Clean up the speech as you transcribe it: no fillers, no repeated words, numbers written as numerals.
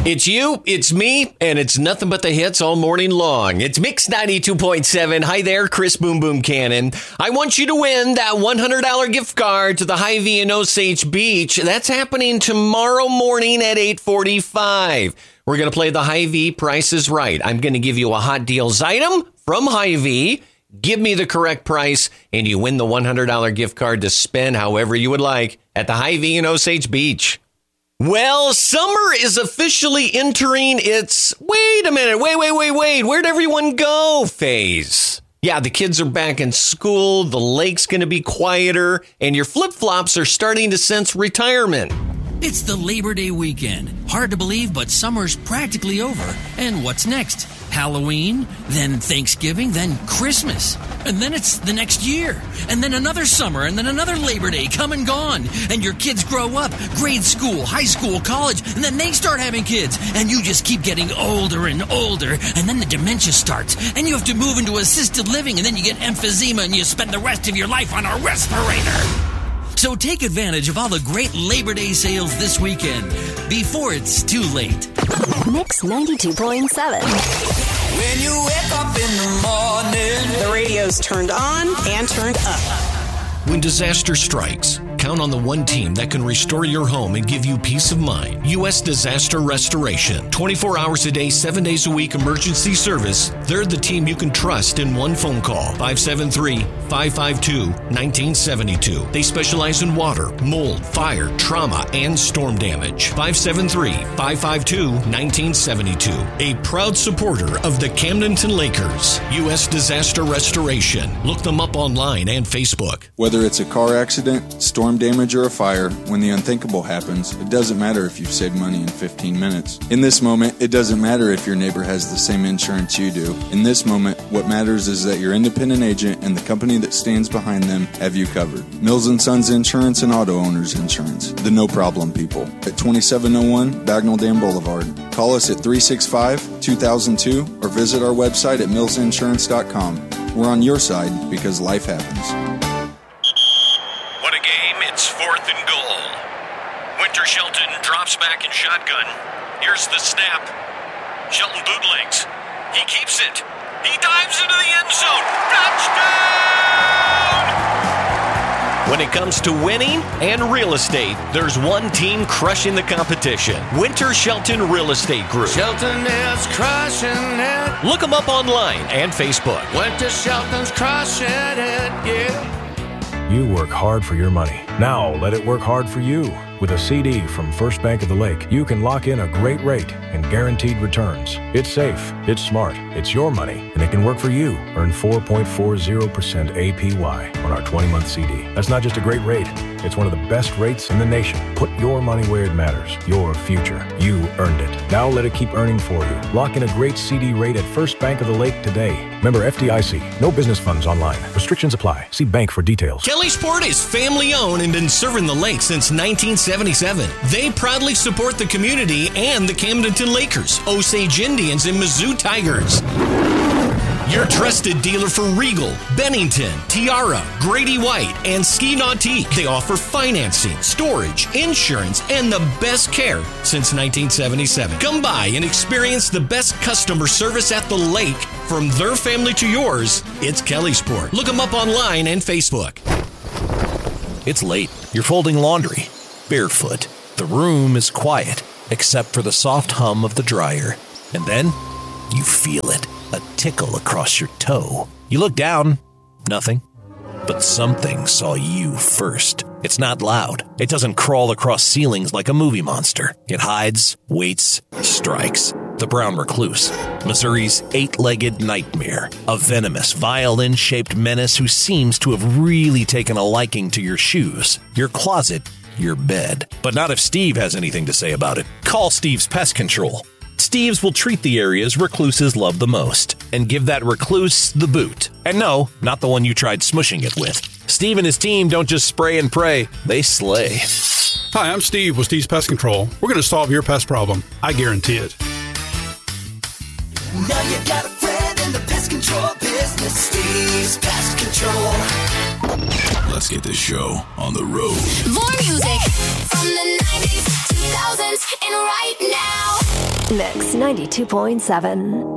It's you, it's me, and it's nothing but the hits all morning long. It's Mix 92.7. Hi there, Chris Boom Boom Cannon. I want you to win that $100 gift card to the Hy-Vee in Osage Beach. That's happening tomorrow morning at 8:45. We're going to play the Hy-Vee Price is Right. I'm going to give you a hot deals item from Hy-Vee. Give me the correct price, and you win the $100 gift card to spend however you would like at the Hy-Vee in Osage Beach. Well, summer is officially entering its, wait a minute, wait, where'd everyone go phase. Yeah, the kids are back in school, the lake's going to be quieter, and your flip-flops are starting to sense retirement. It's the Labor Day weekend. Hard to believe, but summer's practically over. And what's next? Halloween, then Thanksgiving, then Christmas. And then it's the next year. And then another summer, and then another Labor Day come and gone. And your kids grow up, grade school, high school, college, and then they start having kids. And you just keep getting older and older. And then the dementia starts. And you have to move into assisted living, and then you get emphysema, and you spend the rest of your life on a respirator. So take advantage of all the great Labor Day sales this weekend before it's too late. Mix 92.7. When you wake up in the morning, the radio's turned on and turned up. When disaster strikes, count on the one team that can restore your home and give you peace of mind. U.S. Disaster Restoration. 24 hours a day, 7 days a week emergency service. They're the team you can trust in one phone call. 573-552-1972. They specialize in water, mold, fire, trauma, and storm damage. 573-552-1972. A proud supporter of the Camdenton Lakers. U.S. Disaster Restoration. Look them up online and Facebook. Whether it's a car accident, storm damage, or a fire, when the unthinkable happens, it doesn't matter if you've saved money in 15 minutes. In this moment, it doesn't matter if your neighbor has the same insurance you do. In this moment, what matters is that your independent agent and the company that stands behind them have you covered. Mills & Sons Insurance and Auto Owners Insurance. The no problem people. At 2701 Bagnell Dam Boulevard. Call us at 365-2002 or visit our website at millsinsurance.com. We're on your side because life happens. What a game. It's 4th and goal. Winter Shelton drops back in shotgun. Here's the snap. Shelton bootlegs. He keeps it. He dives into the end zone. Touchdown! When it comes to winning and real estate, there's one team crushing the competition. Winter Shelton Real Estate Group. Shelton is crushing it. Look them up online and Facebook. Winter Shelton's crushing it, yeah. You work hard for your money. Now let it work hard for you. With a CD from First Bank of the Lake, you can lock in a great rate and guaranteed returns. It's safe, it's smart, it's your money, and it can work for you. Earn 4.40% APY on our 20-month CD. That's not just a great rate. It's one of the best rates in the nation. Put your money where it matters. Your future. You earned it. Now let it keep earning for you. Lock in a great CD rate at First Bank of the Lake today. Member FDIC. No business funds online. Restrictions apply. See bank for details. Kelly Sport is family-owned and been serving the lake since 1977. They proudly support the community and the Camdenton Lakers, Osage Indians, and Mizzou Tigers. Your trusted dealer for Regal, Bennington, Tiara, Grady White, and Ski Nautique. They offer financing, storage, insurance, and the best care since 1977. Come by and experience the best customer service at the lake. From their family to yours, it's Kelly Sport. Look them up online and Facebook. It's late. You're folding laundry. Barefoot. The room is quiet, except for the soft hum of the dryer. And then, you feel it. A tickle across your toe. You look down. Nothing. But something saw you first. It's not loud. It doesn't crawl across ceilings like a movie monster. It hides, waits, strikes. The brown recluse. Missouri's 8-legged nightmare. A venomous, violin-shaped menace who seems to have really taken a liking to your shoes, your closet, your bed. But not if Steve has anything to say about it. Call Steve's Pest Control. Steve's will treat the areas recluses love the most and give that recluse the boot. And no, not the one you tried smushing it with. Steve and his team don't just spray and pray, they slay. Hi, I'm Steve with Steve's Pest Control. We're going to solve your pest problem. I guarantee it. Now you got a friend in the pest control business, Steve's Pest Control. Let's get this show on the road. More music from the 90s, 2000s, and right now. Mix 92.7.